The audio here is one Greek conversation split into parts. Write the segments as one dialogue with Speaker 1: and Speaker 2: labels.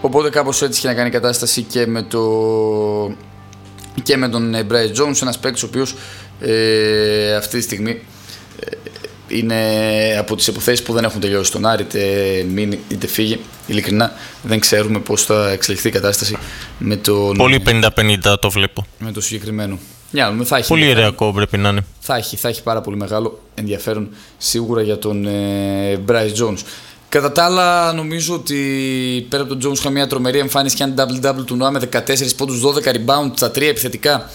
Speaker 1: Οπότε κάπως έτσι είχε να κάνει η κατάσταση και με τον Bryce Jones, ένας παίκτης ο οποίος αυτή τη στιγμή είναι από τις υποθέσεις που δεν έχουν τελειώσει στον Άρη, είτε μείνει είτε φύγει. Ειλικρινά δεν ξέρουμε πώς θα εξελιχθεί η κατάσταση με τον.
Speaker 2: Πολύ 50-50 το βλέπω.
Speaker 1: Με το συγκεκριμένο.
Speaker 2: Πολύ ωριακό πρέπει να είναι.
Speaker 1: Θα έχει πάρα πολύ μεγάλο ενδιαφέρον σίγουρα για τον Bryce Jones. Κατά τα άλλα, νομίζω ότι πέρα από τον Jones είχα μια τρομερή εμφάνιση και ένα double-double του Noah με 14 πόντους, 12 rebound, στα 3 επιθετικά.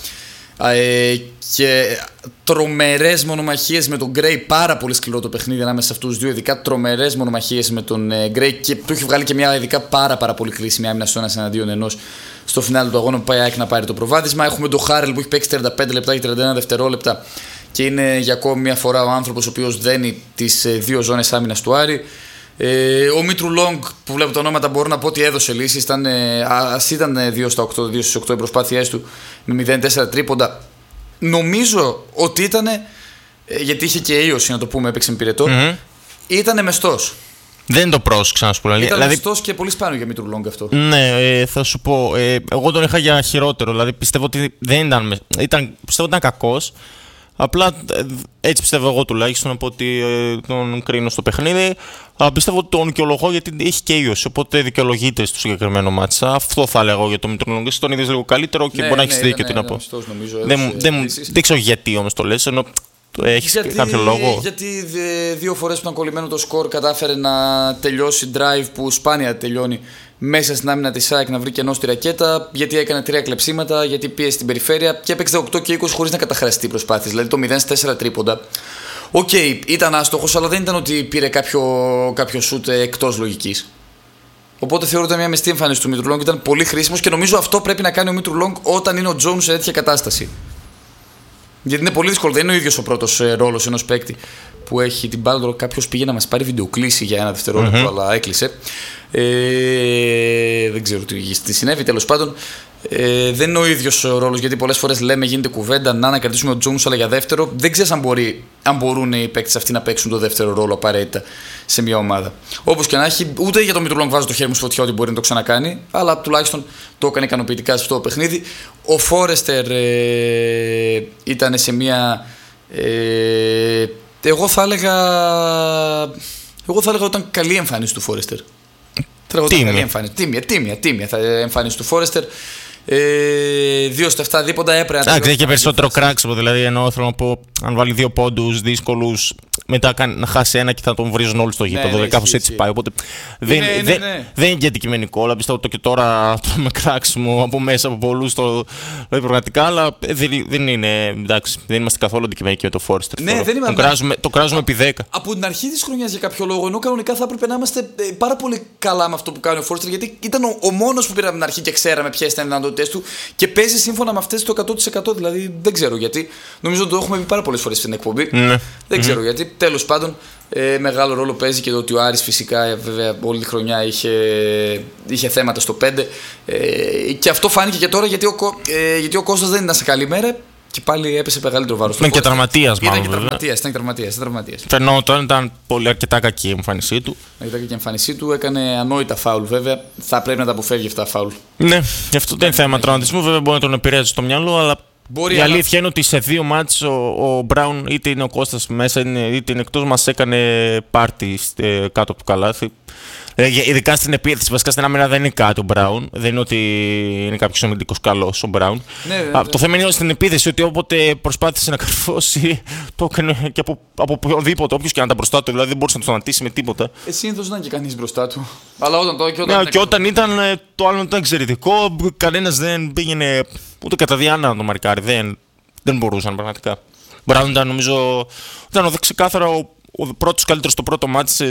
Speaker 1: Και τρομερές μονομαχίες με τον Gray. Πάρα πολύ σκληρό το παιχνίδι ανάμεσα σε αυτούς τους δύο. Ειδικά τρομερές μονομαχίες με τον Gray. Και του έχει βγάλει και μια ειδικά πάρα πολύ κρίσιμη άμυνα στο ένας εναντίον ενός στο φινάλε του αγώνα που πάει να πάρει το προβάδισμα. Έχουμε τον Harrell που έχει παίξει 35 λεπτά και 31 δευτερόλεπτα. Και είναι για ακόμη μια φορά ο άνθρωπος ο οποίος δένει τις δύο ζώνες άμυνας του Άρη. Ο Μήτρου Λόγκ που βλέπω τα ονόματα μπορώ να πω ότι έδωσε λύσεις. Ας ήταν 2 στις 8 οι προσπάθειές του με 0-4 τρίποντα. Νομίζω ότι ήταν, γιατί είχε και ίωση να το πούμε, έπαιξε με πυρετό, ήταν μεστός.
Speaker 2: Δεν το πρόσεξα να σου πω.
Speaker 1: Ήταν μεστός και πολύ σπάνιο για Μήτρου Λόγκ αυτό.
Speaker 2: Ναι, θα σου πω. Εγώ τον είχα για χειρότερο. Δηλαδή πιστεύω ότι δεν ήταν. Πιστεύω ότι ήταν κακός. Απλά έτσι πιστεύω εγώ τουλάχιστον από ότι τον κρίνω στο παιχνίδι. Πιστεύω ότι τον δικαιολογώ γιατί έχει και ίωση. Οπότε δικαιολογείται στο συγκεκριμένο μάτσα. Αυτό θα έλεγα για τον Μήτρου Λόγκ. Εσύ τον είδες λίγο καλύτερο και μπορεί να έχει δίκιο τι να πω. Δεν ξέρω γιατί όμως το λες. Έχεις κάποιο λόγο?
Speaker 1: Γιατί 2 φορές που ήταν κολλημένο το σκορ κατάφερε να τελειώσει drive που σπάνια τελειώνει μέσα στην άμυνα της ΑΕΚ, να βρει κενό στη ρακέτα, γιατί έκανε 3 κλεψίματα, γιατί πίεσε στην περιφέρεια και έπαιξε 18 και 20 χωρίς να καταχραστεί προσπάθειες. Δηλαδή το 0-4 τρίποντα. Οκ, ήταν άστοχος, αλλά δεν ήταν ότι πήρε κάποιο σουτ εκτός λογικής. Οπότε θεωρώ ότι μια μεστή εμφάνιση του Μήτρου Λόγκ ήταν πολύ χρήσιμος και νομίζω αυτό πρέπει να κάνει ο Μήτρου Λόγκ όταν είναι ο Jones σε τέτοια κατάσταση. Γιατί είναι πολύ δύσκολο, δεν είναι ο ίδιος ο πρώτος ρόλος ενός παίκτη που έχει την μπάλα. Κάποιος πήγε να μας πάρει βιντεοκλήση για 1 δευτερόλεπτο, αλλά έκλεισε. Δεν ξέρω τι συνέβη, τέλος πάντων. Δεν είναι ο ίδιος ο ρόλος, γιατί πολλές φορές λέμε, γίνεται κουβέντα να ανακρατήσουμε τον Jones, αλλά για δεύτερο. Δεν ξέρεις αν μπορούν οι παίκτες αυτοί να παίξουν το δεύτερο ρόλο απαραίτητα σε μια ομάδα. Όπως και να έχει, ούτε για τον Μήτρου Λόγκ βάζω το χέρι μου στη φωτιά ότι μπορεί να το ξανακάνει, αλλά τουλάχιστον το έκανε ικανοποιητικά σε αυτό το παιχνίδι. Ο Φόρεστερ ήταν σε μια. Εγώ θα έλεγα ότι ήταν καλή εμφάνιση του Φόρεστερ. Τίμια εμφάνιση του Φόρεστερ. 2 στα 7 δίποντα έπρεπε.
Speaker 2: Έχει και περισσότερο κράξιμο. Δηλαδή, ενώ θέλω να πω, αν βάλει 2 πόντους δύσκολους, μετά να χάσει ένα και θα τον βρίζουν όλοι στο γήπεδο. Κάπως έτσι πάει. Οπότε δεν είναι και αντικειμενικό. Αλλά πιστεύω και τώρα με κράξιμο από μέσα από πολλούς. Δηλαδή, πραγματικά, αλλά δεν είναι. Εντάξει, δεν είμαστε καθόλου αντικειμενικοί με το Φόρεστερ.
Speaker 1: Ναι, δεν είμαστε.
Speaker 2: Το κράζουμε επί 10.
Speaker 1: Από την αρχή της χρονιάς για κάποιο λόγο, ενώ κανονικά θα έπρεπε να είμαστε πάρα πολύ καλά με αυτό που κάνει ο Φόρεστερ, γιατί ήταν ο μόνος που πήραμε από την αρχή και ξέραμε ποιες ήταν οι δυνατότητες του και παίζει σύμφωνα με αυτές το 100%. Δηλαδή δεν ξέρω γιατί. Νομίζω ότι το έχουμε πει πάρα πολλές φορές στην εκπομπή. Δεν ξέρω γιατί. Τέλος πάντων, μεγάλο ρόλο παίζει και το ότι ο Άρης φυσικά βέβαια όλη τη χρονιά είχε θέματα στο 5. Και αυτό φάνηκε και τώρα γιατί ο Κώστας δεν ήταν σε καλή μέρα. Και πάλι έπεσε μεγαλύτερο βάρος.
Speaker 2: Ήταν και τραυματίας, μάλλον.
Speaker 1: Ήταν τραυματίας.
Speaker 2: Φαινόταν, ήταν πολύ αρκετά κακή η εμφάνισή του.
Speaker 1: Αρκετά κακή η εμφάνισή του. Έκανε ανόητα φάουλ, βέβαια. Θα πρέπει να τα αποφεύγει αυτά τα φάουλ.
Speaker 2: Ναι, γι' αυτό δεν είναι θέμα τραυματισμού. Βέβαια μπορεί να τον επηρέαζε στο μυαλό, αλλά η αλήθεια είναι ότι σε 2 μάτς ο Μπράουν, είτε είναι ο Κώστας μέσα, είτε είναι εκτός, μας έκανε πάρτι κάτω από το καλάθι. Ειδικά στην επίθεση, βασικά στην άμυνα δεν είναι κάτι ο Μπράουν. Δεν είναι ότι είναι κάποιος αμυντικός καλός ο Μπράουν. Το θέμα είναι στην επίθεση ότι όποτε προσπάθησε να καρφώσει, το έκανε και από οποιοδήποτε, όποιος και αν ήταν μπροστά του, δηλαδή δεν μπορούσε να το σταματήσει με τίποτα.
Speaker 1: Συνήθως δεν ήταν και κανείς μπροστά του. Αλλά
Speaker 2: όταν ήταν το άλλο ήταν εξαιρετικό, κανένας δεν πήγαινε ούτε κατά διάνα να το μαρκάρει. Δεν μπορούσαν πραγματικά. Ο Μπράουν ήταν, νομίζω, ξεκάθαρα ο πρώτος καλύτερος στο πρώτο μάτς,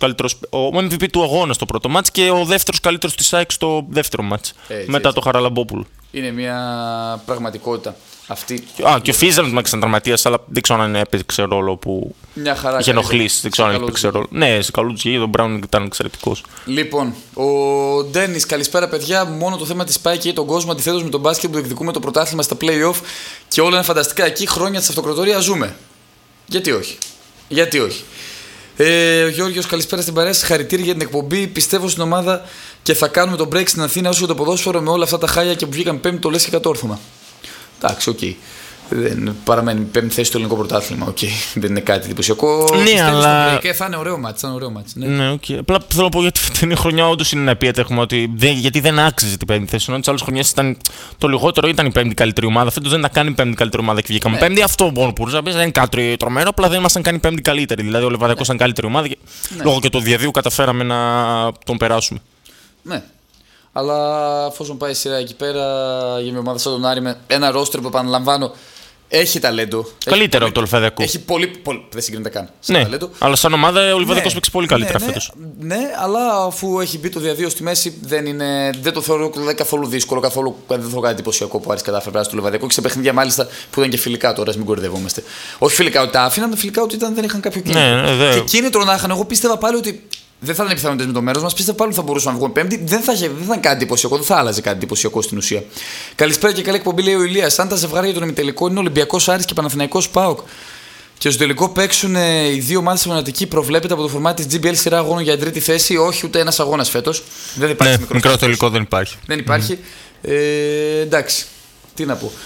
Speaker 2: ο MVP του αγώνα στο πρώτο μάτς και ο δεύτερος καλύτερος της ΑΕΚ στο δεύτερο μάτς. Μετά το Χαραλαμπόπουλο.
Speaker 1: Είναι μια πραγματικότητα αυτή.
Speaker 2: Και ο Φίζελ ήταν τραυματίας, αλλά δεν ξέρω αν έπαιξε ρόλο που είχε ενοχλήσει. Δεν ξέρω αν έπαιξε ρόλο. Ναι, σε καλού του ο Μπράουν ήταν εξαιρετικός.
Speaker 1: Λοιπόν, ο Ντένις, καλησπέρα παιδιά. Μόνο το θέμα της πάει και τον κόσμο αντιθέτως με τον μπάσκετ που διεκδικούμε το πρωτάθλημα στα play-off και όλα είναι φανταστικά εκεί. Χρόνια της αυτοκρατορίας ζούμε. Γιατί όχι. Ο Γιώργος, καλησπέρα στην παρέα. Συγχαρητήρια για την εκπομπή. Πιστεύω στην ομάδα και θα κάνουμε τον break στην Αθήνα όσο για το ποδόσφαιρο με όλα αυτά τα χάλια και που βγήκαν πέμπτη, το λες και κατόρθωμα. Εντάξει, οκ. Δεν παραμένει πέμπτη θέση στο ελληνικό πρωτάθλημα. Okay. Δεν είναι κάτι εντυπωσιακό.
Speaker 2: Ναι, αλλά.
Speaker 1: Θα είναι ωραίο μάτς.
Speaker 2: Ναι, okay. Απλά θέλω να πω γιατί την χρονιά όντως είναι να επίτευγμα ότι γιατί δεν άξιζε την πέμπτη θέση. Ενώ τις άλλες χρονιές ήταν το λιγότερο, ήταν η πέμπτη καλύτερη ομάδα. Φέτος δεν τα κάνει η πέμπτη καλύτερη ομάδα και βγήκαμε πέμπτη. Αυτό μόνο που μπορούσα να πει δεν είναι κάτι τρομερό. Απλά δεν ήμασταν κάνει πέμπτη καλύτερη. Δηλαδή ο Λεβαδιακός ήταν καλύτερη ομάδα και λόγω και του διαδίου καταφέραμε να τον περάσουμε.
Speaker 1: Ναι. Αλλά εφόσον πάει η σειρά εκεί πέρα για μια ομάδα σαν τον Άρη με ένα ρόστερ που επαναλαμβάνω. Έχει ταλέντο.
Speaker 2: Καλύτερο από το Λιβαδιακό.
Speaker 1: Έχει πολύ. Δεν συγκρίνεται καν.
Speaker 2: Ναι,
Speaker 1: ταλέντο.
Speaker 2: Αλλά σαν ομάδα ο Λιβαδιακός παίξει πολύ καλύτερα φέτος.
Speaker 1: Ναι, αλλά αφού έχει μπει το διαδίω στη μέση, δεν το θεωρώ καθόλου δύσκολο. Δεν θεωρώ κάτι εντυπωσιακό που Άρης κατάφερε να στο Λιβαδιακό και σε παιχνίδια μάλιστα που ήταν και φιλικά τώρα, μην κορυδευόμαστε. Όχι φιλικά ότι τα άφηναν, φιλικά ότι δεν είχαν κάποιο κίνητρο.
Speaker 2: Ναι,
Speaker 1: και κίνητρο να είχαν. Εγώ πίστευα πάλι ότι. Δεν θα ήταν πιθανότητες με το μέρος μας. Πίστευα πάλι ότι θα μπορούσαμε να βγούμε πέμπτη. Δεν θα ήταν κάτι εντυπωσιακό, δεν θα άλλαζε κάτι εντυπωσιακό στην ουσία. Καλησπέρα και καλή εκπομπή, λέει ο Ηλίας. Αν τα ζευγάρια για τον ημιτελικό είναι Ολυμπιακός Άρης και Παναθηναϊκός ΠΑΟΚ και στο τελικό παίξουν οι δύο ομάδες μοναδικοί, προβλέπεται από το φορμάτι της GBL σειρά αγώνων για την τρίτη θέση. Όχι, ούτε ένας αγώνας φέτος. Δεν υπάρχει
Speaker 2: μικρό τελικό, δεν υπάρχει.
Speaker 1: Δεν υπάρχει. Εντάξει, τι να πω.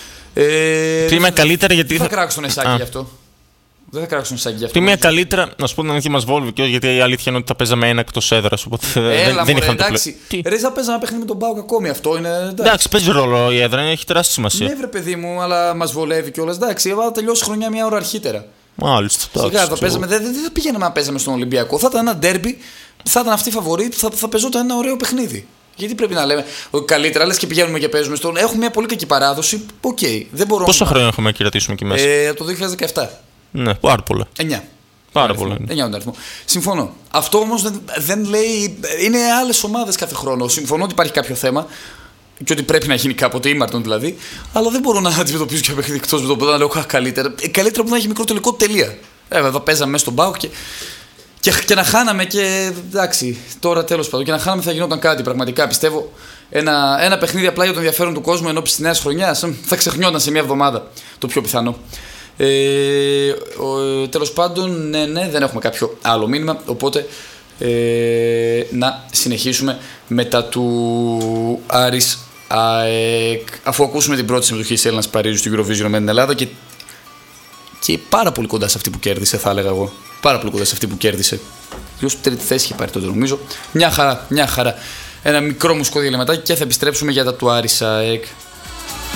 Speaker 2: Τι είμαι καλύτερα γιατί.
Speaker 1: Θα κράξω τον Εσάκη γι' αυτό. Δεν θα κράξουν σαν γι' αυτό.
Speaker 2: Τη μία καλύτερα, να σου πω την αλήθεια, μας βόλευε και γιατί η αλήθεια είναι ότι θα παίζαμε ένα εκτός έδρας. Οπότε δεν είχαν το
Speaker 1: εντάξει. Ρε, θα παίζαμε παιχνίδι με τον Πάοκ ακόμη. Αυτό είναι.
Speaker 2: Εντάξει, παίζει ρόλο η έδρα, έχει τεράστια σημασία.
Speaker 1: Ναι, βρε παιδί μου, αλλά μας βολεύει κιόλας. Εντάξει, θα τελειώσει χρονιά μια ώρα αρχίτερα.
Speaker 2: Μάλιστα.
Speaker 1: Σιγά θα παίζαμε. Δεν θα πηγαίναμε να παίζαμε στον Ολυμπιακό. Θα ήταν ένα ντέρμπι, θα ήταν αυτή η φαβορίτ, θα παίζονταν ένα ωραίο παιχνίδι. Γιατί πρέπει να λέμε ότι καλύτερα, λες και πηγαίνουμε και παίζουμε στον. Έχουμε μια πολύ κακή παράδοση. Οκ, δεν μπορούμε.
Speaker 2: Πόσα χρόνια έχουμε να κρατήσουμε εκεί μέσα?
Speaker 1: Το 2017.
Speaker 2: Ναι, πάρα πολλά.
Speaker 1: 9.
Speaker 2: Πάρα πολλά.
Speaker 1: 9 τον αριθμό. Συμφωνώ. Αυτό όμως δεν λέει. Είναι άλλες ομάδες κάθε χρόνο. Συμφωνώ ότι υπάρχει κάποιο θέμα και ότι πρέπει να γίνει κάποτε ήμαρτον δηλαδή. Αλλά δεν μπορώ να αντιμετωπίσω και παιχνίδι εκτός με το πόδι να λέω καλύτερα. Καλύτερα που να έχει μικρό τελικό τελεία. Εδώ παίζαμε μέσα στον Πάοκ και να χάναμε και. Εντάξει, τώρα τέλος πάντων. Και να χάναμε θα γινόταν κάτι πραγματικά. Πιστεύω ένα παιχνίδι απλά για τον ενδιαφέρον του κόσμου ενώπιση της νέας χρονιάς θα ξεχνιόταν σε μια εβδομάδα. Το πιο πιθανό. Τέλος πάντων, ναι, δεν έχουμε κάποιο άλλο μήνυμα. Οπότε να συνεχίσουμε μετά του Άρης ΑΕΚ, αφού ακούσουμε την πρώτη συμμετοχή της Έλληνας Παρίζου στην Eurovision με την Ελλάδα και πάρα πολύ κοντά σε αυτή που κέρδισε, θα έλεγα εγώ. Πάρα πολύ κοντά σε αυτή που κέρδισε. Ποιος τρίτη θέση είχε πάρει τότε, νομίζω. Μια χαρά. Ένα μικρό μουσικό διαλυματάκι και θα επιστρέψουμε για τα του Άρης ΑΕΚ.